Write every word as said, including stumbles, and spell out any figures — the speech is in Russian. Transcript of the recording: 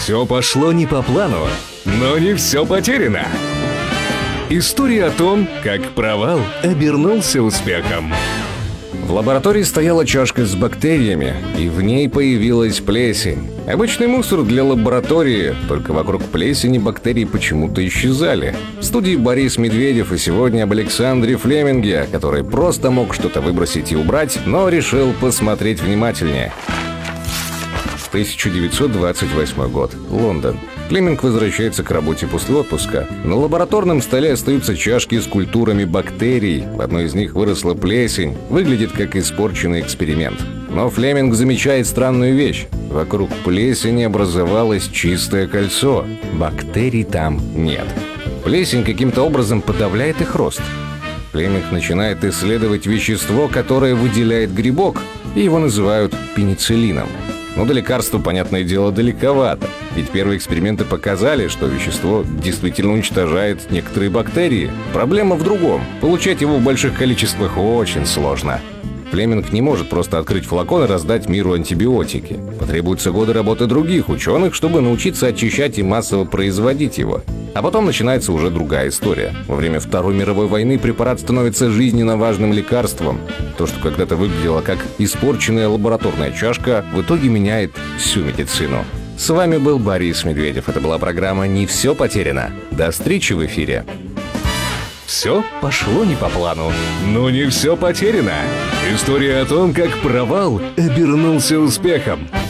Все пошло не по плану, но не все потеряно. История о том, как провал обернулся успехом. В лаборатории стояла чашка с бактериями, и в ней появилась плесень. Обычный мусор для лаборатории, только вокруг плесени бактерии почему-то исчезали. В студии Борис Медведев, и сегодня об Александре Флеминге, который просто мог что-то выбросить и убрать, но решил посмотреть внимательнее. тысяча девятьсот двадцать восьмой год. Лондон. Флеминг возвращается к работе после отпуска. На лабораторном столе остаются чашки с культурами бактерий. В одной из них выросла плесень. Выглядит как испорченный эксперимент. Но Флеминг замечает странную вещь. Вокруг плесени образовалось чистое кольцо. Бактерий там нет. Плесень каким-то образом подавляет их рост. Флеминг начинает исследовать вещество, которое выделяет грибок, и его называют пенициллином. Но до лекарства, понятное дело, далековато. Ведь первые эксперименты показали, что вещество действительно уничтожает некоторые бактерии. Проблема в другом. Получать его в больших количествах очень сложно. Флеминг не может просто открыть флакон и раздать миру антибиотики. Потребуются годы работы других ученых, чтобы научиться очищать и массово производить его. А потом начинается уже другая история. Во время Второй мировой войны препарат становится жизненно важным лекарством. То, что когда-то выглядело как испорченная лабораторная чашка, в итоге меняет всю медицину. С вами был Борис Медведев. Это была программа «Не все потеряно». До встречи в эфире. Все пошло не по плану, но не все потеряно. История о том, как провал обернулся успехом.